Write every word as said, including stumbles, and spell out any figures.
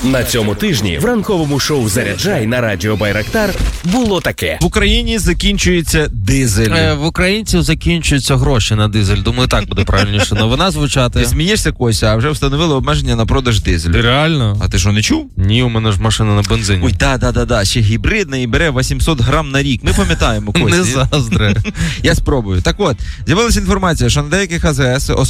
На цьому тижні в ранковому шоу «Заряджай» на радіо Байрактар було таке. В Україні закінчується дизель. Е, в українців закінчуються гроші на дизель. Думаю, так буде правильніше новина звучати. Ти смієшся, Кося, а вже встановили обмеження на продаж дизелю. Реально? А ти що, не чув? Ні, у мене ж машина на бензині. Ой, да-да-да, ще гібридна і бере вісімсот грам на рік. Ми пам'ятаємо, Кося. Не заздре. Я спробую. Так от, з'явилася інформація, що на деяких АЗС,